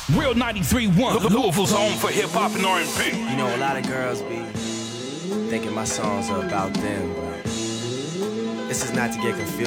Real 93.1, Louisville's home for hip hop and R&B. You know, a lot of girls be thinking my songs are about them, but this is not to get confused.